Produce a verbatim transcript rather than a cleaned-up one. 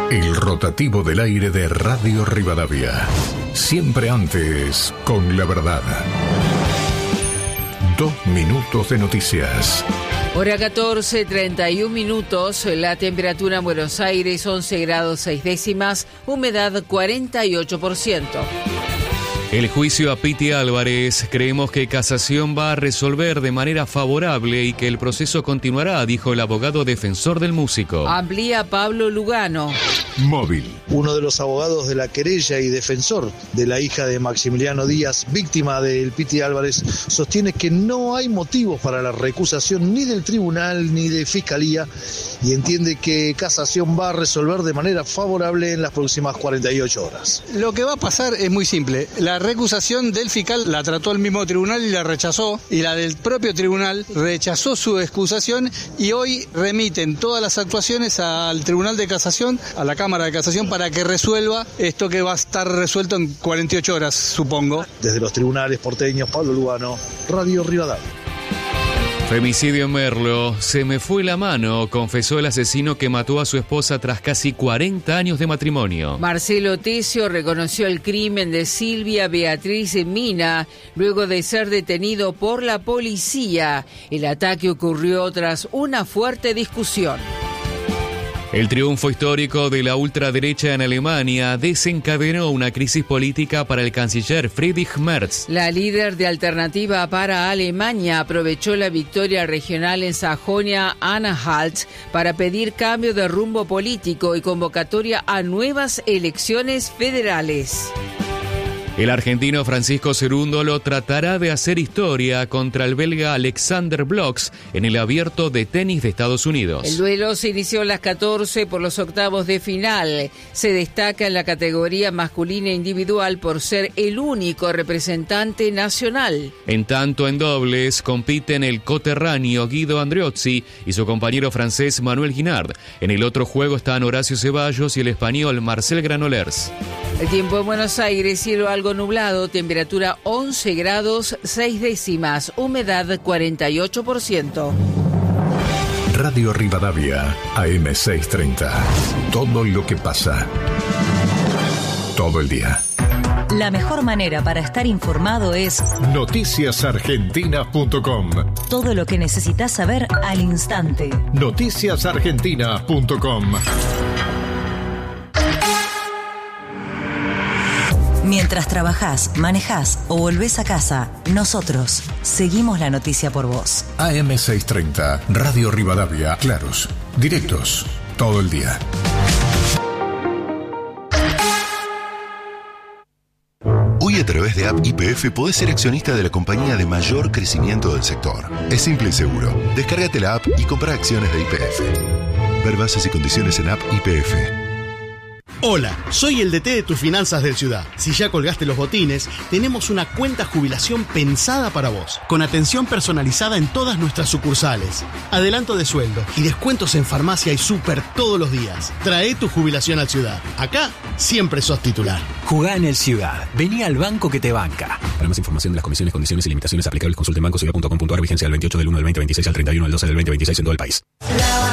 El rotativo del aire de Radio Rivadavia. Siempre antes, con la verdad. Dos minutos de noticias. Hora catorce, treinta y un minutos, la temperatura en Buenos Aires once grados seis décimas, humedad cuarenta y ocho por ciento. El juicio a Piti Álvarez, creemos que Casación va a resolver de manera favorable y que el proceso continuará, dijo el abogado defensor del músico. Amplía Pablo Lugano. Móvil. Uno de los abogados de la querella y defensor de la hija de Maximiliano Díaz, víctima del Piti Álvarez, sostiene que no hay motivos para la recusación ni del tribunal ni de fiscalía y entiende que Casación va a resolver de manera favorable en las próximas cuarenta y ocho horas. Lo que va a pasar es muy simple. La recusación del fiscal la trató el mismo tribunal y la rechazó, y la del propio tribunal rechazó su excusación y hoy remiten todas las actuaciones al Tribunal de Casación, a la Cámara de Casación, para que resuelva esto que va a estar resuelto en cuarenta y ocho horas, supongo. Desde los tribunales porteños, Pablo Lugano, Radio Rivadavia. Femicidio en Merlo. Se me fue la mano, confesó el asesino que mató a su esposa tras casi cuarenta años de matrimonio. Marcelo Tesio reconoció el crimen de Silvia Beatriz Mina luego de ser detenido por la policía. El ataque ocurrió tras una fuerte discusión. El triunfo histórico de la ultraderecha en Alemania desencadenó una crisis política para el canciller Friedrich Merz. La líder de Alternativa para Alemania aprovechó la victoria regional en Sajonia-Anhalt para pedir cambio de rumbo político y convocatoria a nuevas elecciones federales. El argentino Francisco Cerúndolo tratará de hacer historia contra el belga Alexander Blocks en el Abierto de Tenis de Estados Unidos. El duelo se inició a las catorce por los octavos de final. Se destaca en la categoría masculina individual por ser el único representante nacional. En tanto, en dobles compiten el coterráneo Guido Andreozzi y su compañero francés Manuel Guinard. En el otro juego están Horacio Ceballos y el español Marcel Granollers. El tiempo en Buenos Aires, cielo algo nublado, temperatura once grados seis décimas, humedad cuarenta y ocho por ciento. Radio Rivadavia, A M seiscientos treinta. Todo lo que pasa. Todo el día. La mejor manera para estar informado es noticias argentinas punto com. Todo lo que necesitas saber al instante. noticias argentinas punto com. Mientras trabajás, manejás o volvés a casa, nosotros seguimos la noticia por vos. A M seiscientos treinta, Radio Rivadavia, claros, directos, todo el día. Hoy a través de App Y P F podés ser accionista de la compañía de mayor crecimiento del sector. Es simple y seguro. Descárgate la app y compra acciones de Y P F. Ver bases y condiciones en App Y P F. Hola, soy el D T de tus finanzas del Ciudad. Si ya colgaste los botines, tenemos una cuenta jubilación pensada para vos, con atención personalizada en todas nuestras sucursales, adelanto de sueldo y descuentos en farmacia y súper todos los días. Trae tu jubilación al Ciudad. Acá siempre sos titular. Jugá en el Ciudad. Vení al banco que te banca. Para más información de las comisiones, condiciones y limitaciones aplicables, consulte en banco ciudad punto com punto ar, vigencia del veintiocho del uno del veinte veintiséis al treinta y uno del doce del veinte veintiséis en todo el país.